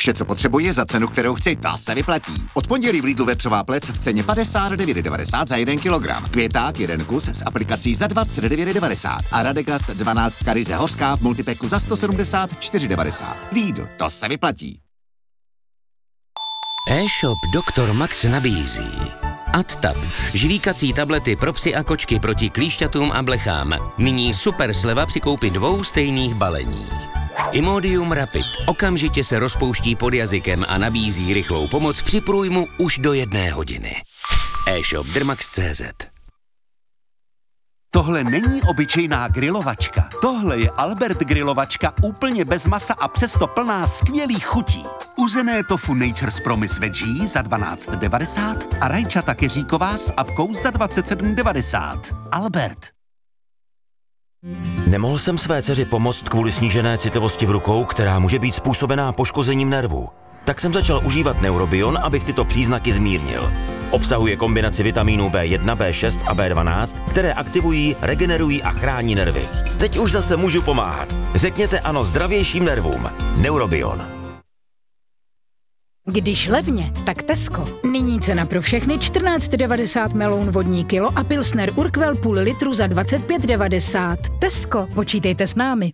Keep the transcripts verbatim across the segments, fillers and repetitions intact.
Vše, co potřebuje za cenu, kterou chci, ta se vyplatí. Od pondělí v Lidlu vepřová plec v ceně padesát devět devadesát za jeden kilogram. Květák jeden kus s aplikací za dvacet devět devadesát. A Radegast dvanáct ryze hořká v multipeku za sto sedmdesát čtyři devadesát. Lidl, to se vyplatí. E-shop doktor Max nabízí AdTab, žvíkací tablety pro psy a kočky proti klíšťatům a blechám. Nyní super sleva při koupi dvou stejných balení. Imodium Rapid okamžitě se rozpouští pod jazykem a nabízí rychlou pomoc při průjmu už do jedné hodiny. E-shop Dermax tečka cé zet. Tohle není obyčejná grilovačka. Tohle je Albert grilovačka úplně bez masa a přesto plná skvělých chutí. Uzené tofu Nature's Promise Veggie za dvanáct devadesát a rajčata keříková s apkou za dvacet sedm devadesát. Albert. Nemohl jsem své dceři pomoct kvůli snížené citlivosti v rukou, která může být způsobená poškozením nervů. Tak jsem začal užívat Neurobion, abych tyto příznaky zmírnil. Obsahuje kombinaci vitamínů bé jedna, bé šest a bé dvanáct, které aktivují, regenerují a chrání nervy. Teď už zase můžu pomáhat. Řekněte ano zdravějším nervům. Neurobion. Když levně, tak Tesco. Nyní cena pro všechny čtrnáct devadesát meloun vodní kilo a Pilsner Urquell půl litru za dvacet pět devadesát. Tesco, počítejte s námi.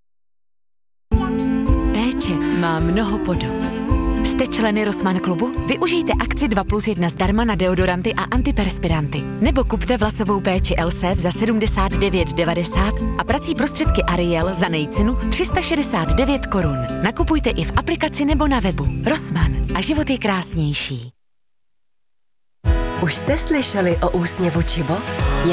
Péče má mnoho podob. Jste členy Rossmann klubu? Využijte akci dva plus jedna zdarma na deodoranty a antiperspiranty. Nebo kupte vlasovou péči Elseve za sedmdesát devět devadesát a prací prostředky Ariel za nejcenu tři sta šedesát devět korun. Nakupujte i v aplikaci nebo na webu. Rossmann a život je krásnější. Už jste slyšeli o úsměvu Čibo?